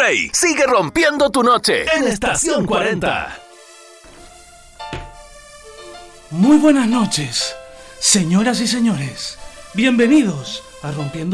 Play. Sigue rompiendo tu noche en Estación 40. Muy buenas noches, señoras y señores. Bienvenidos a Rompiendo